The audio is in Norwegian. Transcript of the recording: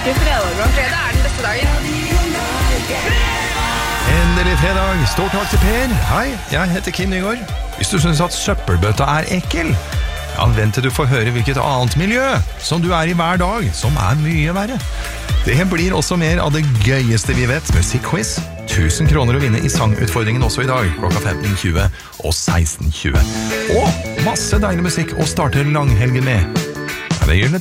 elsker fredager. Fredag den beste dagen. Endelig fredag. Stort takk til Per. Hei, jeg heter Kim Nygaard. Hvis du synes at søppelbøtta ekkel, ja, vent til du får høre hvilket annet miljø som du i hver dag, som mye verre. Det blir også mer av det gøyeste vi vet, musikkquiz. 1000 kroner å vinne i sangutfordringen også i dag, klokka 15.20 og 16.20. Og masse deilig musikk å starte langhelgen med. Det gjelder